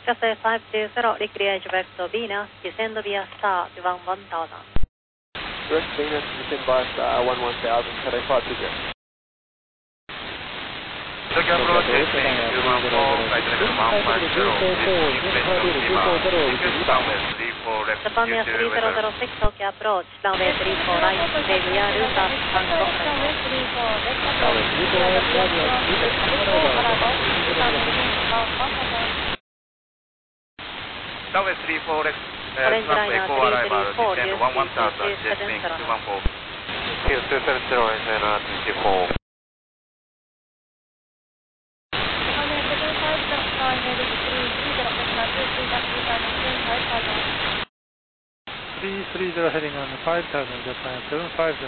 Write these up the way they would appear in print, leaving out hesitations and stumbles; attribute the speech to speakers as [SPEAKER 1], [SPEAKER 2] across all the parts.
[SPEAKER 1] Cathay 520, recreation back to Venus, descend via star to 1000.
[SPEAKER 2] Direct Venus, descend by star 1000, Cathay 520.
[SPEAKER 3] Tokyo approach, descending 214, flight level 150, descending west of Lima, ticket runway 34 left,
[SPEAKER 1] Japan Air 3006, Tokyo approach, runway 34 right, wave via Ruta, Bangkok.
[SPEAKER 4] Runway 34 left approach, right
[SPEAKER 3] Runway 34 left,
[SPEAKER 1] Orange
[SPEAKER 3] runway
[SPEAKER 1] liner
[SPEAKER 3] 4 arrival,
[SPEAKER 1] 334,
[SPEAKER 3] descend 1000, descending 214.
[SPEAKER 2] Q270, Orange liner 24.
[SPEAKER 5] Heading on 5000, Japan 750.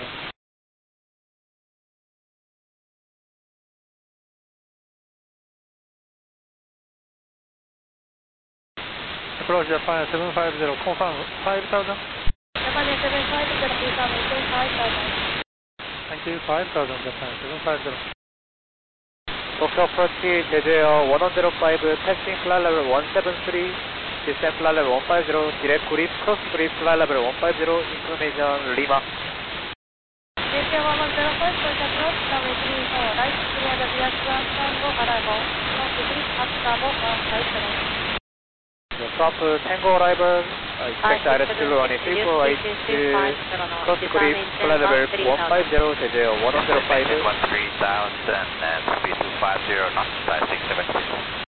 [SPEAKER 5] Approach Japan 750, confirm 5000.
[SPEAKER 4] Japan 750, confirm 5000.
[SPEAKER 5] Thank you, 5000, Japan 750.
[SPEAKER 2] Tokyo approach, 제주에어 105, passing flight level 173, descend flight level 150, direct grip, cross grip, flight level 150, information Lima.
[SPEAKER 4] JPL 1105, approach, runway 34 right, clear the via Swan Tango arrival, cross grip, at Bravo 157.
[SPEAKER 2] Trump Tango arrival, expect altitude runway 34 cross grip, flight level 150, 제주에어 105.
[SPEAKER 3] Descend 13,000 and speed to 50 knots, 5673.